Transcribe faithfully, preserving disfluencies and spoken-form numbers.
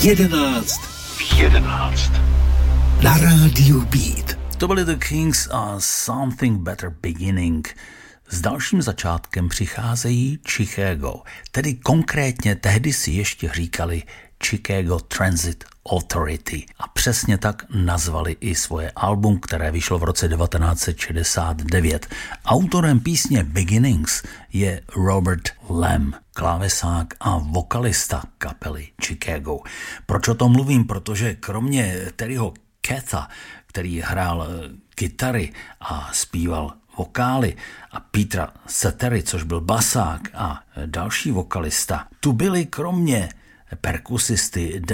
jedenáct. V jedenáct. Na rádiu Beat. To byly The Kings a Something Better Beginning. S dalším začátkem přicházejí Chicago, tedy konkrétně tehdy si ještě říkali Chicago Transit Authority a přesně tak nazvali i svoje album, které vyšlo v roce devatenáct set šedesát devět. Autorem písně Beginnings je Robert Lamb, klávesák a vokalista kapely Chicago. Proč o tom mluvím? Protože kromě Terryho Catha, který hrál kytary a zpíval vokály, a Petra Cetera, což byl basák a další vokalista, tu byli kromě perkusisty